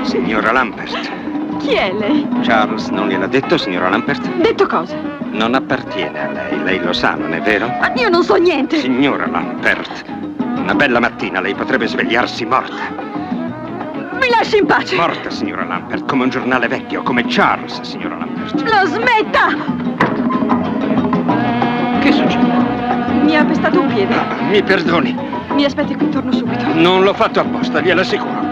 Signora Lampert. Chi è lei? Charles non gliel'ha detto, signora Lampert? Detto cosa? Non appartiene a lei, lei lo sa, non è vero? Ma io non so niente. Signora Lampert, una bella mattina lei potrebbe svegliarsi morta. Mi lasci in pace. Morta, signora Lampert, come un giornale vecchio, come Charles, signora Lampert. La smetta! Che succede? Mi ha pestato un piede. Mi perdoni. Mi aspetti qui, torno subito. Non l'ho fatto apposta, glielo assicuro.